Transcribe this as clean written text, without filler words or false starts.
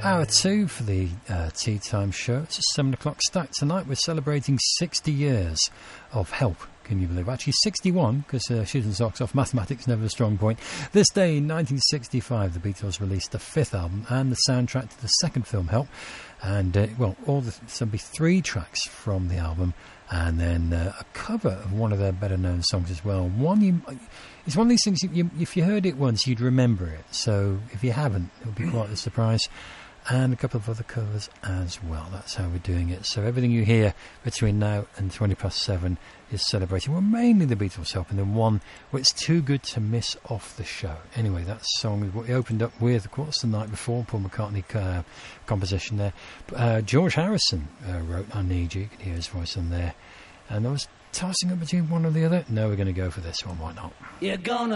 Hour 2 for the Tea Time show. It's a 7 o'clock start tonight. We're celebrating 60 years of Help. Can you believe? Actually 61, because shooting socks off, mathematics never a strong point. This day in 1965, the Beatles released the fifth album and the soundtrack to the second film, Help. And, there'll be 3 tracks from the album, and then a cover of one of their better-known songs as well. It's one of these things, if you heard it once, you'd remember it. So if you haven't, it'll be quite a surprise. And a couple of other covers as well. That's how we're doing it. So everything you hear between now and 7 is celebrating, well, mainly the Beatles' Help, and then one where it's too good to miss off the show. Anyway, that song is what we opened up with, of course, the night before. Paul McCartney composition there. George Harrison wrote I Need You. You can hear his voice on there. And I was tossing up between one or the other. No, we're going to go for this one. Why not? You're gonna